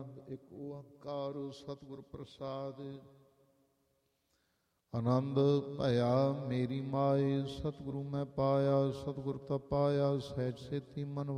ਆਨੰਦ ਇੱਕ ਓੰਕਾਰ ਸਤਿਗੁਰ ਪ੍ਰਸਾਦ। ਆਨੰਦ ਭਇਆ ਮੇਰੀ ਮਾਏ, ਸਤਿਗੁਰੂ ਮੈਂ ਪਾਇਆ, ਸਤਿਗੁਰ ਤਾਂ ਪਾਇਆ ਸਹਿਜ ਸੇਤੀ ਮਨ